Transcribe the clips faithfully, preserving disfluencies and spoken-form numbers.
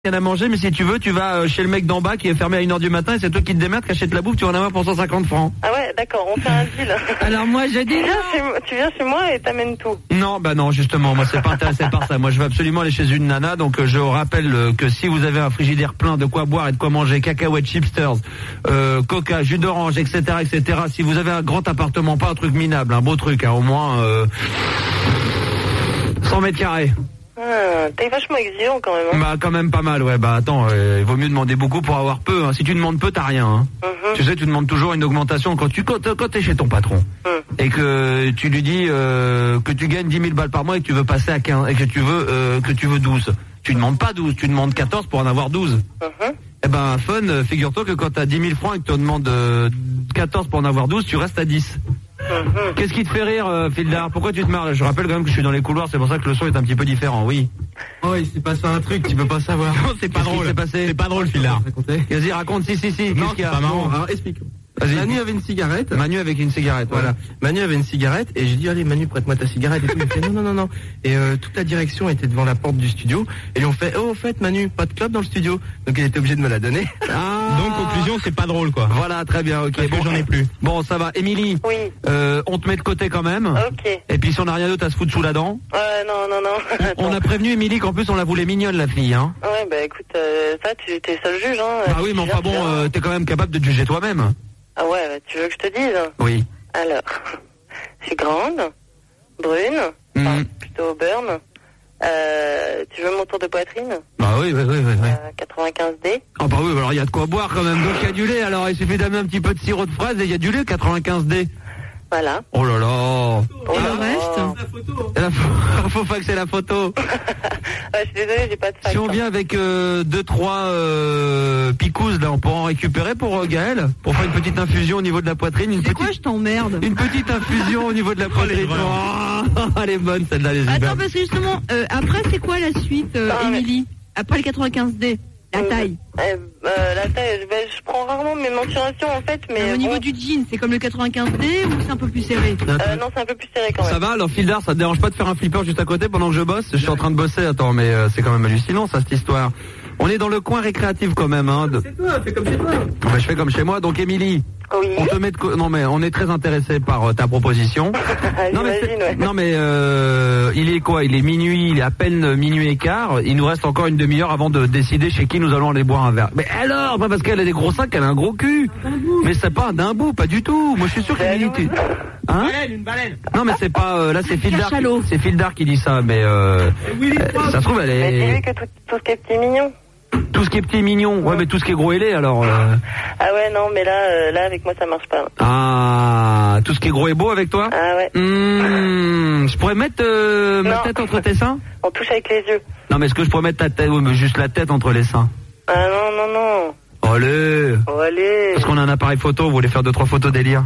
rien à manger, mais si tu veux, tu vas chez le mec d'en bas qui est fermé à une heure du matin et c'est toi qui te démerdes, qui achète la bouffe, tu vas en avoir pour cent cinquante francs. Ah ouais, d'accord, on fait un deal. Alors moi, j'ai dit tu, viens chez, tu viens chez moi et t'amènes tout. Non, bah non, justement, moi c'est pas intéressé par ça. Moi je veux absolument aller chez une nana, donc euh, je rappelle euh, que si vous avez un frigidaire plein de quoi boire et de quoi manger, cacahuètes, chipsters, euh, coca, jus d'orange, et cetera, et cetera. Si vous avez un grand appartement, pas un truc minable, un beau truc, hein, au moins euh, cent mètres carrés. Ah, t'es vachement exigeant quand même. Hein. Bah quand même pas mal, ouais. Bah attends, euh, il vaut mieux demander beaucoup pour avoir peu. Hein. Si tu demandes peu, t'as rien. Hein. Mm-hmm. Tu sais, tu demandes toujours une augmentation quand tu quand, quand t'es chez ton patron mm. et que tu lui dis euh, que tu gagnes dix mille balles par mois et que tu veux passer à quinze et que tu veux euh, que tu veux douze. Tu demandes pas douze, tu demandes quatorze pour en avoir douze. Mm-hmm. Eh ben fun, figure-toi que quand t'as dix mille francs et que tu demandes euh, quatorze pour en avoir douze, tu restes à dix. Mmh. Qu'est-ce qui te fait rire, euh, Fildar? Pourquoi tu te marres? Je rappelle quand même que je suis dans les couloirs, c'est pour ça que le son est un petit peu différent, oui. Oh, il s'est passé un truc, tu peux pas savoir. Non, c'est pas drôle. C'est passé. C'est pas drôle, Fildar. Vas-y, raconte, si, si, si. Non, c'est pas marrant. Alors, explique. Vas-y. Manu avait une cigarette. Manu avec une cigarette, voilà. voilà. Manu avait une cigarette et j'ai dit allez Manu prête-moi ta cigarette et tout. Il fait non non non non. Et euh, toute la direction était devant la porte du studio et ils ont fait oh au fait Manu pas de clope dans le studio. Donc il était obligé de me la donner. Ah. Donc conclusion c'est pas drôle quoi. Voilà très bien ok. Parce bon, que j'en ai plus. Bon ça va. Émilie. Oui. Euh, on te met de côté quand même. Ok. Et puis si on n'a rien d'autre à se foutre sous la dent. Euh non non non. On a prévenu Émilie qu'en plus on la voulait mignonne la fille hein. Ouais bah écoute euh, ça tu t'es seul juge hein. Ah oui mais enfin bon euh, t'es quand même capable de te juger toi-même. Ah ouais, tu veux que je te dise? Oui. Alors, je suis grande, brune, mmh. enfin, plutôt burn. Euh, tu veux mon tour de poitrine? Bah oui, oui, oui, oui. oui. Euh, quatre-vingt-quinze D. Ah bah oui, alors il y a de quoi boire quand même. Donc il y a du lait, alors il suffit d'amener un petit peu de sirop de fraise et il y a du lait, quatre-vingt-quinze D. Voilà. Oh là là. Et le reste? Il faut faxer la photo. Ouais, je suis désolée, j'ai pas de fax. Si on vient avec euh, deux trois euh, picouzes là, on pourra en récupérer pour euh, Gaël, pour faire une petite infusion au niveau de la poitrine. Une C'est petite... quoi, je t'emmerde? Une petite infusion au niveau de la poitrine. Oh, elle est bonne celle-là, les Attends, parce que justement, euh, après c'est quoi la suite, euh, Ah, Émilie? Après le quatre-vingt-quinze D, la taille. Euh, euh, la taille, ben, je prends rarement mes mensurations en fait, mais... Mais au bon. niveau du jean, c'est comme le quatre-vingt-quinze D ou c'est un peu plus serré? Euh, non, c'est un peu plus serré quand même. Ça va alors Fildar, ça te dérange pas de faire un flipper juste à côté pendant que je bosse? Je suis en train de bosser, attends, mais euh, c'est quand même hallucinant ça cette histoire. On est dans le coin récréatif quand même hein. De... C'est toi, fais comme chez toi. Bah, je fais comme chez moi, donc Émilie. Oui. On te met de co... Non mais on est très intéressé par euh, ta proposition. non mais, ouais. non mais euh, il est quoi? Il est minuit, il est à peine minuit et quart. Il nous reste encore une demi-heure avant de décider chez qui nous allons aller boire un verre. Mais alors, pas parce qu'elle a des gros sacs, elle a un gros cul. Mais c'est pas d'un bout, pas du tout. Moi je suis sûr qu'Émilie, tu... Hein? Une baleine, une baleine. Non mais c'est pas euh, là c'est Fildar, qui... Cachalot. c'est Fildar qui dit ça, mais euh, euh, ça se trouve elle Mais est. dis-lui que tout, tout ce qui est petit mignon. Tout ce qui est petit et mignon, ouais mais tout ce qui est gros et laid alors. Euh... Ah ouais non mais là euh, là avec moi ça marche pas. Ah, tout ce qui est gros et beau avec toi? Ah ouais. Mmh, je pourrais mettre euh, ma Non. tête entre tes seins? On touche avec les yeux. Non mais est-ce que je pourrais mettre ta tête, oui, mais juste la tête entre les seins? Ah non non non. Allez. Oh allez. Parce qu'on a un appareil photo, vous voulez faire deux trois photos délire?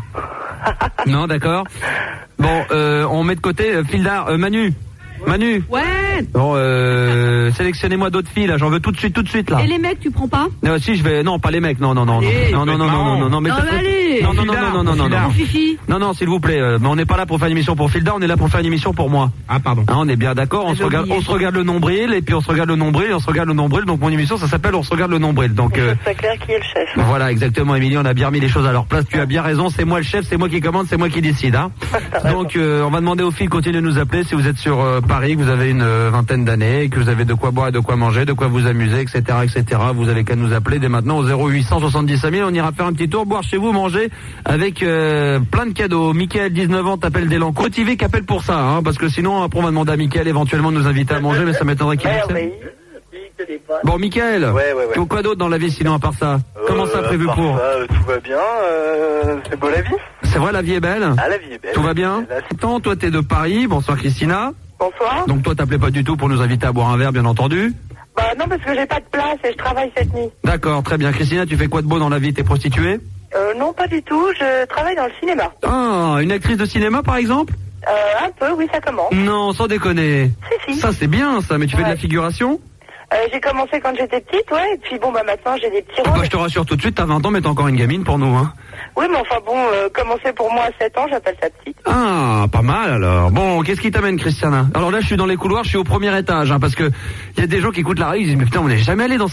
Non d'accord. Bon, euh, on met de côté euh, Fildar, euh, Manu. Manu. Ouais. Bon, euh, sélectionnez-moi d'autres filles là, j'en veux tout de suite, tout de suite là. Et les mecs, tu prends pas? Non, si je vais, non, pas les mecs, non, non, non, Allez, non, non, non, non, non, non, non, mais Non, ça mais serait- allez. non, non, non, non, non, non, non, non, Mon fifi. non, non, s'il vous plaît, euh, mais on n'est pas là pour faire une émission pour Fildar, on est là pour faire une émission pour moi. Ah pardon. Hein, on est bien d'accord, on J'avais se regarde, oublié. on se regarde le nombril et puis on se regarde le nombril, et on se regarde le nombril. Donc mon émission, ça s'appelle On se regarde le nombril. Donc euh, C'est clair qui est le chef. voilà, exactement, Émilie, on a bien remis les choses à leur place. Tu as bien raison, c'est moi le chef, c'est moi qui commande, c'est moi qui décide. Hein. Donc euh, on va demander aux filles de continuer de nous appeler si vous êtes sur euh, Paris, que vous avez une euh, vingtaine d'années, que vous avez de quoi boire et de quoi manger, de quoi vous amuser, et cetera, et cetera. Vous avez qu'à nous appeler dès maintenant au zéro huit cent soixante-dix mille. On ira faire un petit tour, boire chez vous, manger avec euh, plein de cadeaux. Mickaël, dix-neuf ans, t'appelle d'Elan. Motivé qu'appelle pour ça, hein, parce que sinon après on va demander à Mickaël éventuellement de nous inviter à manger, mais ça m'étonnerait qu'il Merde, le mais sait. Bon, Mickaël, Ouais, ouais, ouais. tu as quoi d'autre dans la vie sinon à part ça? Comment ça Euh, prévu à part pour? ça, euh, tout va bien, euh, c'est beau la vie. C'est vrai, la vie est belle? Ah, la vie est belle. Tout va bien? Là, c'est- Attends, toi t'es de Paris, bonsoir Christina. Bonsoir. Donc toi t'appelais pas du tout pour nous inviter à boire un verre, bien entendu. Bah non parce que j'ai pas de place et je travaille cette nuit. D'accord, très bien. Christina, tu fais quoi de beau dans la vie? T'es prostituée? Euh, non pas du tout, je travaille dans le cinéma. Ah, une actrice de cinéma par exemple? Euh, un peu, oui ça commence. Non, sans déconner. Si si. Ça c'est bien ça, mais tu fais de la Ouais. figuration? Euh, j'ai commencé quand j'étais petite, ouais, et puis bon, bah maintenant j'ai des petits Bah, rôles. je te rassure tout de suite, t'as vingt ans, mais t'es encore une gamine pour nous, hein. Oui, mais enfin bon, euh, commencer pour moi à sept ans, j'appelle ça petite. Ah, pas mal alors. Bon, qu'est-ce qui t'amène, Christiana? Alors là, je suis dans les couloirs, je suis au premier étage, hein, parce que il y a des gens qui écoutent la radio, ils disent mais putain, on n'est jamais allé dans